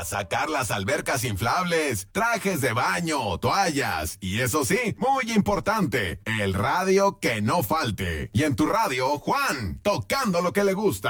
a sacar las albercas inflables, trajes de baño, toallas y eso sí, muy importante, el radio que no falte. Y en tu radio, Juan, tocando lo que le gusta.